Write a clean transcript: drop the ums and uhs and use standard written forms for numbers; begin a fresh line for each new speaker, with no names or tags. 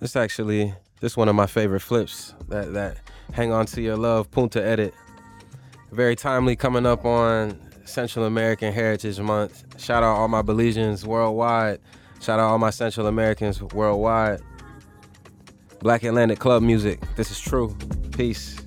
This one of my favorite flips. That Hang On to Your Love, Punta Edit. Very timely, coming up on Central American Heritage Month. Shout out all my Belizeans worldwide. Shout out all my Central Americans worldwide. Black Atlantic Club music. This is true. Peace.